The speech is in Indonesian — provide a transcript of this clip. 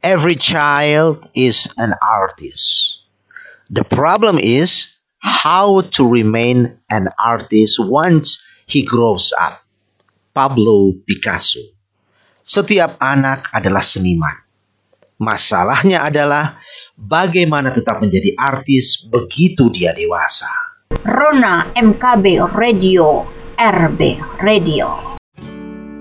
Every child is an artist. The problem is how to remain an artist once he grows up. Pablo Picasso. Setiap anak adalah seniman. Masalahnya adalah bagaimana tetap menjadi artis begitu dia dewasa. Rona MKB Radio, RB Radio.